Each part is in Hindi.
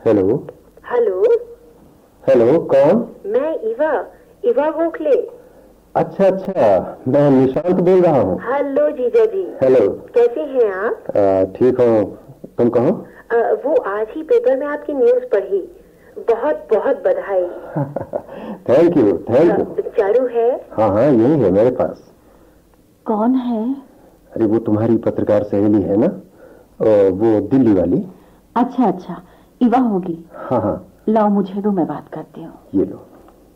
हेलो। हेलो। हेलो, कौन? मैं इवा, इवा गोखले। अच्छा अच्छा, मैं निशांत बोल रहा हूँ। हेलो जीजा जी। हेलो। कैसे हैं आप? ठीक हूँ। तुम कहो? वो आज ही पेपर में आपकी न्यूज़ पढ़ी। बहुत बहुत बधाई। Thank you thank you. Charu है? हाँ हाँ, यही है मेरे पास। कौन है? अरे वो तुम्हारी पत्रकार सहेली है ना, वो दिल्ली वाली। अच्छा अच्छा, इवा होगी। हाँ हाँ। लाओ मुझे दो, मैं बात करती हूँ। ये लो।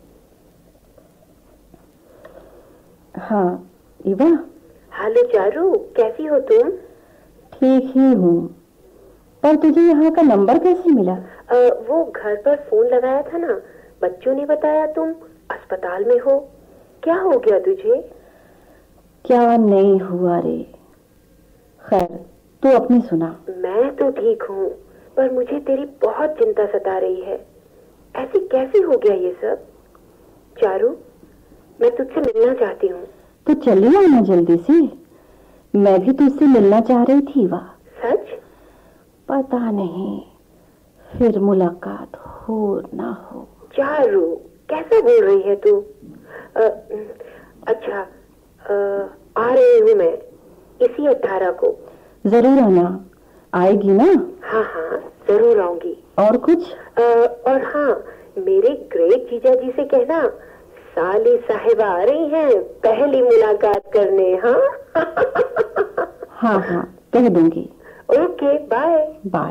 हाँ इवा। हेलो चारू, कैसी हो तुम? ठीक ही हूँ, पर तुझे यहाँ का नंबर कैसे मिला? वो घर पर फोन लगाया था ना, बच्चों ने बताया तुम अस्पताल में हो। क्या हो गया तुझे? क्या नहीं हुआ रे। खैर, तू अपनी सुना। मैं तो ठीक हूँ, पर मुझे तेरी बहुत चिंता सता रही है। ऐसे कैसे हो गया ये सब? चारू, मैं तुझसे मिलना चाहती हूँ। तो चली आना जल्दी से, मैं भी तुझसे मिलना चाह रही थी। वाह, सच? पता नहीं फिर मुलाकात हो ना हो। चारू, कैसा बोल रही है तू? अच्छा, आ रही हूँ मैं इसी 18 को। जरूर आना। आएगी ना? हाँ हाँ, जरूर आऊंगी। और कुछ? और हाँ, मेरे ग्रेट जीजा जी से कहना साली साहिबा आ रही हैं पहली मुलाकात करने। हाँ। हाँ हाँ, कह दूंगी। Okay, bye bye.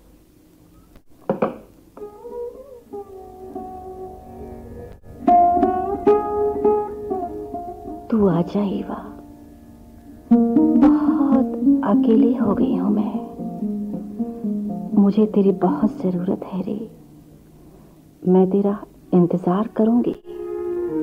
तू आ जा इवा, बहुत अकेली हो गई हूं मैं। मुझे तेरी बहुत जरूरत है रे। मैं तेरा इंतजार करूंगी।